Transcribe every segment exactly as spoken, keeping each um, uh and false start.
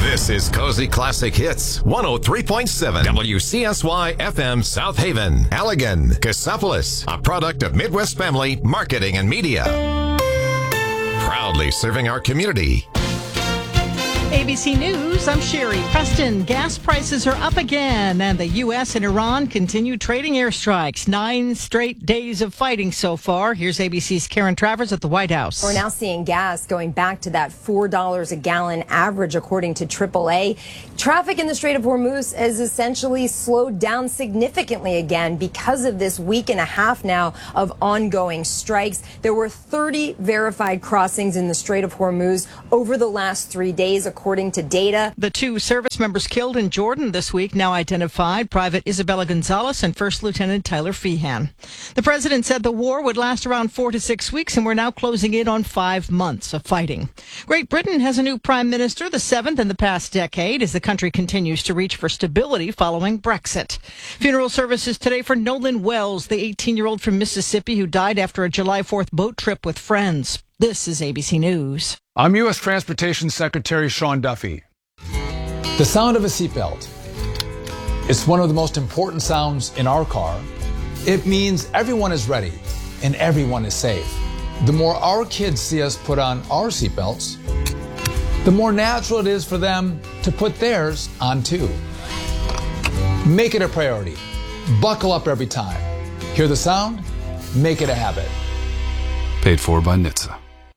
This is Cozy Classic Hits, one oh three point seven W C S Y F M South Haven, Allegan, Cassopolis, a product of Midwest Family Marketing and Media. Proudly serving our community. A B C News, I'm Sherry Preston. Gas prices are up again, and the U S and Iran continue trading airstrikes. Nine straight days of fighting so far. Here's A B C's Karen Travers at the White House. We're now seeing gas going back to that four dollars a gallon average, according to triple A. Traffic in the Strait of Hormuz has essentially slowed down significantly again because of this week and a half now of ongoing strikes. There were thirty verified crossings in the Strait of Hormuz over the last three days, according to data. The two service members killed in Jordan this week now identified, Private Isabella Gonzalez and First Lieutenant Tyler Feehan. The president said the war would last around four to six weeks, and we're now closing in on five months of fighting. Great Britain has a new prime minister, the seventh in the past decade, as the country continues to reach for stability following Brexit. Funeral services today for Nolan Wells, the eighteen-year-old from Mississippi who died after a July fourth boat trip with friends. This is A B C News. I'm U S Transportation Secretary Sean Duffy. The sound of a seatbelt is one of the most important sounds in our car. It means everyone is ready and everyone is safe. The more our kids see us put on our seatbelts, the more natural it is for them to put theirs on too. Make it a priority. Buckle up every time. Hear the sound? Make it a habit. Paid for by N H T S A.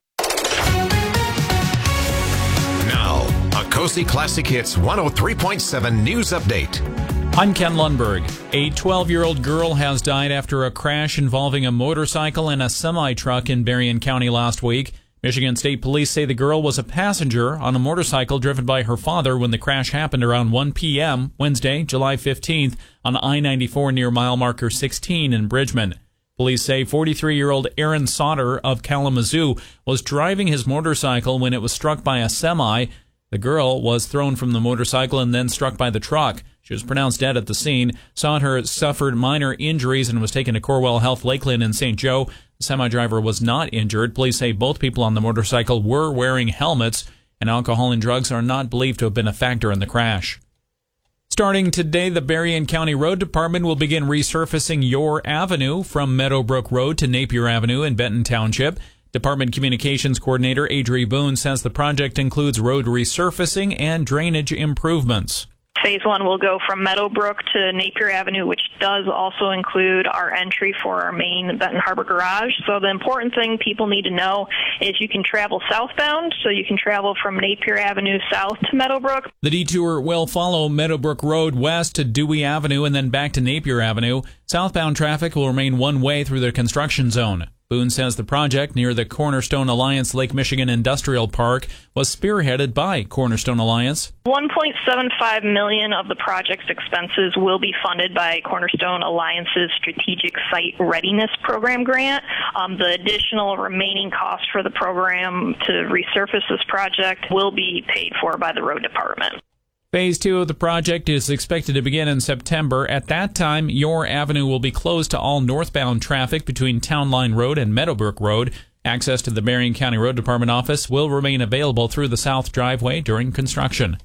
Cozy Classic Hits one oh three point seven News Update. I'm Ken Lundberg. A twelve-year-old girl has died after a crash involving a motorcycle and a semi-truck in Berrien County last week. Michigan State Police say the girl was a passenger on a motorcycle driven by her father when the crash happened around one p.m. Wednesday, July fifteenth, on I ninety-four near mile marker sixteen in Bridgman. Police say forty-three-year-old Aaron Sauter of Kalamazoo was driving his motorcycle when it was struck by a semi. The girl was thrown from the motorcycle and then struck by the truck. She was pronounced dead at the scene. Sauter suffered minor injuries and was taken to Corwell Health Lakeland in Saint Joe. The semi-driver was not injured. Police say both people on the motorcycle were wearing helmets, and alcohol and drugs are not believed to have been a factor in the crash. Starting today, the Berrien County Road Department will begin resurfacing Yore Avenue from Meadowbrook Road to Napier Avenue in Benton Township. Department Communications Coordinator Adri Boone says the project includes road resurfacing and drainage improvements. Phase one will go from Meadowbrook to Napier Avenue, which does also include our entry for our main Benton Harbor garage. So the important thing people need to know is you can travel southbound, so you can travel from Napier Avenue south to Meadowbrook. The detour will follow Meadowbrook Road west to Dewey Avenue and then back to Napier Avenue. Southbound traffic will remain one way through the construction zone. Boone says the project near the Cornerstone Alliance Lake Michigan Industrial Park was spearheaded by Cornerstone Alliance. one point seven five million dollars of the project's expenses will be funded by Cornerstone Alliance's Strategic Site Readiness Program grant. Um, the additional remaining cost for the program to resurface this project will be paid for by the road department. Phase two of the project is expected to begin in September. At that time, Yore Avenue will be closed to all northbound traffic between Town Line Road and Meadowbrook Road. Access to the Berrien County Road Department office will remain available through the south driveway during construction.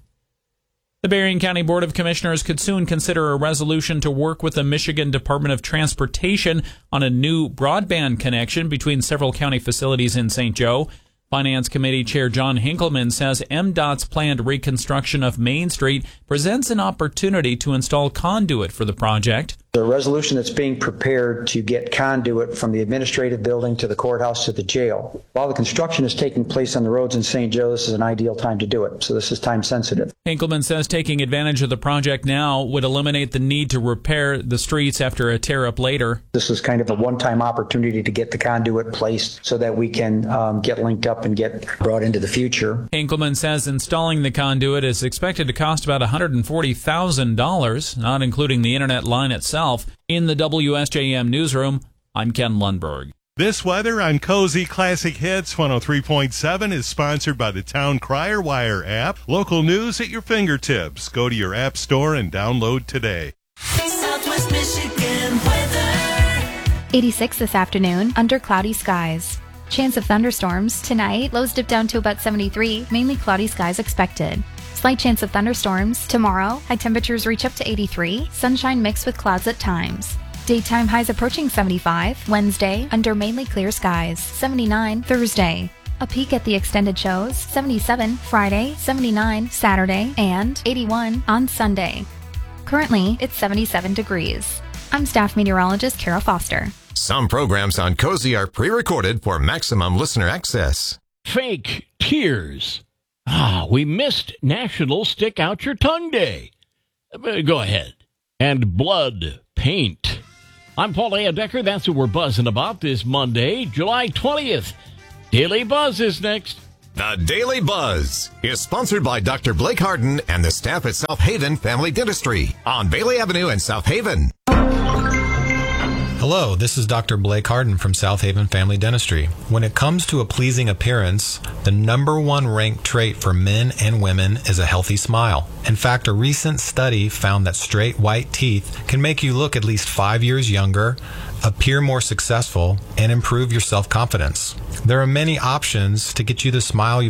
The Berrien County Board of Commissioners could soon consider a resolution to work with the Michigan Department of Transportation on a new broadband connection between several county facilities in Saint Joe. Finance Committee Chair John Hinkleman says M DOT's planned reconstruction of Main Street presents an opportunity to install conduit for the project. The resolution that's being prepared to get conduit from the administrative building to the courthouse to the jail. While the construction is taking place on the roads in Saint Joe, this is an ideal time to do it, so this is time sensitive. Hinkleman says taking advantage of the project now would eliminate the need to repair the streets after a tear-up later. This is kind of a one-time opportunity to get the conduit placed so that we can um, get linked up and get brought into the future. Hinkleman says installing the conduit is expected to cost about one hundred forty thousand dollars, not including the internet line itself. In the W S J M newsroom, I'm Ken Lundberg. This weather on Cozy Classic Hits one oh three point seven is sponsored by the Town Crier Wire app. Local news at your fingertips. Go to your app store and download today. Southwest Michigan weather. eighty-six this afternoon, under cloudy skies. Chance of thunderstorms tonight. Lows dip down to about seventy-three. Mainly cloudy skies expected. Slight chance of thunderstorms. Tomorrow, high temperatures reach up to eighty-three, sunshine mixed with clouds at times. Daytime highs approaching seventy-five. Wednesday, under mainly clear skies. seventy-nine Thursday. A peek at the extended shows. seventy-seven Friday, seventy-nine Saturday, and eighty-one on Sunday. Currently, it's seventy-seven degrees. I'm staff meteorologist Kara Foster. Some programs on Cozy are pre-recorded for maximum listener access. Fake tears. Ah, we missed National Stick Out Your Tongue Day. Uh, Go ahead. And blood paint. I'm Paul Decker. That's what we're buzzing about this Monday, July twentieth. Daily Buzz is next. The Daily Buzz is sponsored by Doctor Blake Harden and the staff at South Haven Family Dentistry on Bailey Avenue in South Haven. Hello, this is Doctor Blake Harden from South Haven Family Dentistry. When it comes to a pleasing appearance, the number one ranked trait for men and women is a healthy smile. In fact, a recent study found that straight white teeth can make you look at least five years younger, appear more successful, and improve your self-confidence. There are many options to get you the smile you've